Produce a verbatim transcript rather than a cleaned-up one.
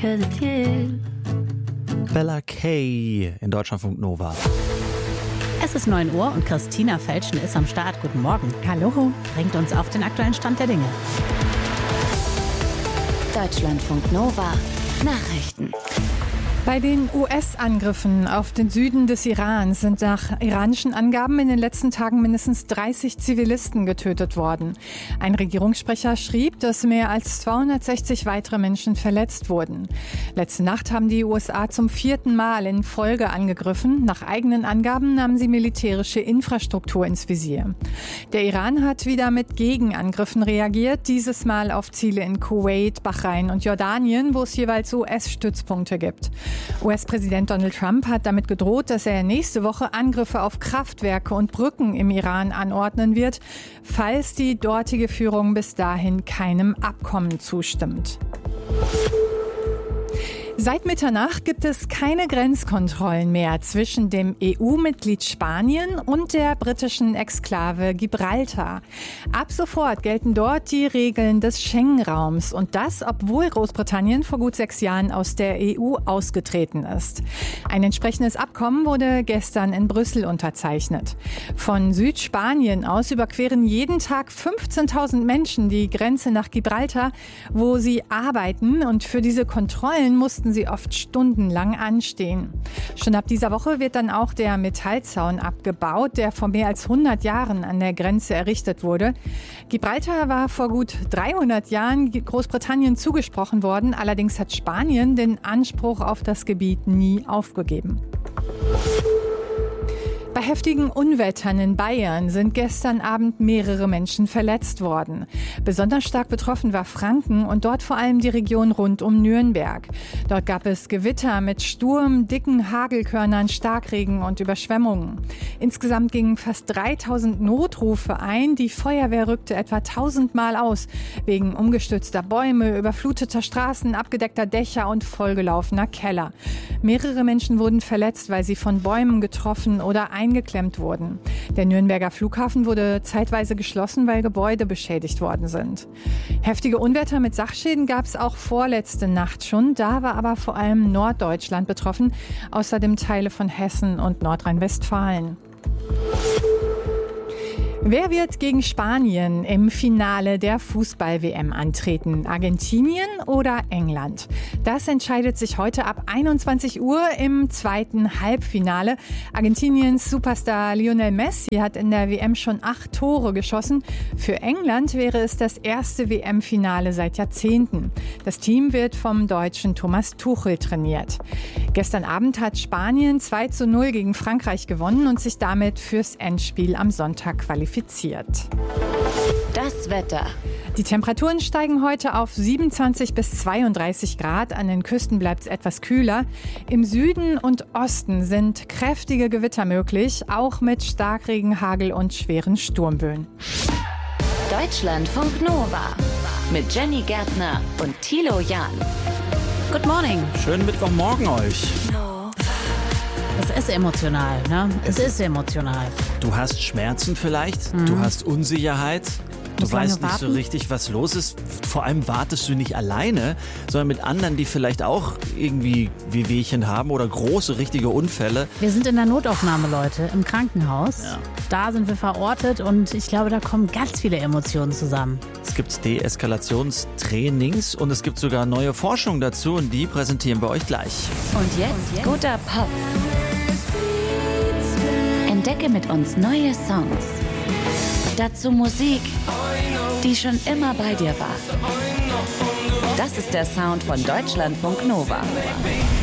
'cause it's you. Bella Kay in Deutschlandfunk Nova. Es ist neun Uhr und Christina Felschen ist am Start. Guten Morgen. Hallo. Bringt uns auf den aktuellen Stand der Dinge. Deutschlandfunk Nova. Nachrichten. Bei den U S-Angriffen auf den Süden des Irans sind nach iranischen Angaben in den letzten Tagen mindestens dreißig Zivilisten getötet worden. Ein Regierungssprecher schrieb, dass mehr als zweihundertsechzig weitere Menschen verletzt wurden. Letzte Nacht haben die U S A zum vierten Mal in Folge angegriffen. Nach eigenen Angaben nahmen sie militärische Infrastruktur ins Visier. Der Iran hat wieder mit Gegenangriffen reagiert, dieses Mal auf Ziele in Kuwait, Bahrain und Jordanien, wo es jeweils U S-Stützpunkte gibt. U S-Präsident Donald Trump hat damit gedroht, dass er nächste Woche Angriffe auf Kraftwerke und Brücken im Iran anordnen wird, falls die dortige Führung bis dahin keinem Abkommen zustimmt. Seit Mitternacht gibt es keine Grenzkontrollen mehr zwischen dem E U-Mitglied Spanien und der britischen Exklave Gibraltar. Ab sofort gelten dort die Regeln des Schengen-Raums und das, obwohl Großbritannien vor gut sechs Jahren aus der E U ausgetreten ist. Ein entsprechendes Abkommen wurde gestern in Brüssel unterzeichnet. Von Südspanien aus überqueren jeden Tag fünfzehntausend Menschen die Grenze nach Gibraltar, wo sie arbeiten, und für diese Kontrollen mussten sie oft stundenlang anstehen. Schon ab dieser Woche wird dann auch der Metallzaun abgebaut, der vor mehr als hundert Jahren an der Grenze errichtet wurde. Gibraltar war vor gut dreihundert Jahren Großbritannien zugesprochen worden, allerdings hat Spanien den Anspruch auf das Gebiet nie aufgegeben. Bei heftigen Unwettern in Bayern sind gestern Abend mehrere Menschen verletzt worden. Besonders stark betroffen war Franken und dort vor allem die Region rund um Nürnberg. Dort gab es Gewitter mit Sturm, dicken Hagelkörnern, Starkregen und Überschwemmungen. Insgesamt gingen fast dreitausend Notrufe ein. Die Feuerwehr rückte etwa tausend Mal aus, wegen umgestürzter Bäume, überfluteter Straßen, abgedeckter Dächer und vollgelaufener Keller. Mehrere Menschen wurden verletzt, weil sie von Bäumen getroffen oder eingeklemmt wurden. Der Nürnberger Flughafen wurde zeitweise geschlossen, weil Gebäude beschädigt worden sind. Heftige Unwetter mit Sachschäden gab es auch vorletzte Nacht schon. Da war aber vor allem Norddeutschland betroffen, außerdem Teile von Hessen und Nordrhein-Westfalen. Wer wird gegen Spanien im Finale der Fußball-W M antreten? Argentinien oder England? Das entscheidet sich heute ab einundzwanzig Uhr im zweiten Halbfinale. Argentiniens Superstar Lionel Messi hat in der W M schon acht Tore geschossen. Für England wäre es das erste W M-Finale seit Jahrzehnten. Das Team wird vom Deutschen Thomas Tuchel trainiert. Gestern Abend hat Spanien zwei zu null gegen Frankreich gewonnen und sich damit fürs Endspiel am Sonntag qualifiziert. Das Wetter. Die Temperaturen steigen heute auf siebenundzwanzig bis zweiunddreißig Grad. An den Küsten bleibt es etwas kühler. Im Süden und Osten sind kräftige Gewitter möglich, auch mit Starkregen, Hagel und schweren Sturmböen. Deutschlandfunk Nova mit Jenny Gärtner und Thilo Jahn. Good morning. Schönen Mittwochmorgen euch. Es ist emotional, ne? Es, es ist emotional. Du hast Schmerzen vielleicht, Mhm. du hast Unsicherheit. Du Muss lange weißt nicht so warten. richtig, was los ist. Vor allem wartest du nicht alleine, sondern mit anderen, die vielleicht auch irgendwie Wehwehchen haben oder große, richtige Unfälle. Wir sind in der Notaufnahme, Leute, im Krankenhaus. Ja. Da sind wir verortet und ich glaube, da kommen ganz viele Emotionen zusammen. Es gibt Deeskalationstrainings und es gibt sogar neue Forschung dazu und die präsentieren wir euch gleich. Und jetzt guter Pop. Entdecke mit uns neue Songs. Dazu Musik, die schon immer bei dir war. Das ist der Sound von Deutschlandfunk Nova.